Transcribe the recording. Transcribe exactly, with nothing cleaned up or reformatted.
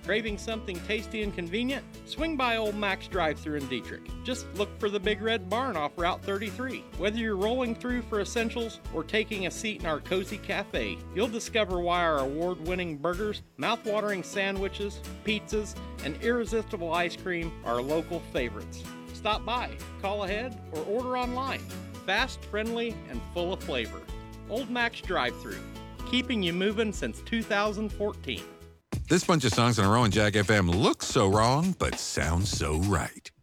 Craving something tasty and convenient? Swing by Old Mac's drive-thru in Dietrich. Just look for the Big Red Barn off Route thirty-three. Whether you're rolling through for essentials or taking a seat in our cozy cafe, you'll discover why our award-winning burgers, mouth-watering sandwiches, pizzas, and irresistible ice cream are local favorites. Stop by, call ahead, or order online. Fast, friendly, and full of flavor. Old Mac's drive-thru, keeping you moving since two thousand fourteen. This bunch of songs on our own Jack F M looks so wrong, but sounds so right.